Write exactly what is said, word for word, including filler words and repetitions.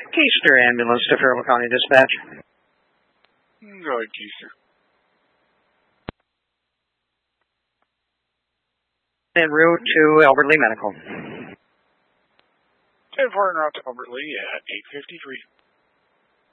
Keister Ambulance to Faribault County Dispatch. Go ahead, Keister. En route to Albert Lee Medical. ten four en route to Albert Lee at eight fifty-three.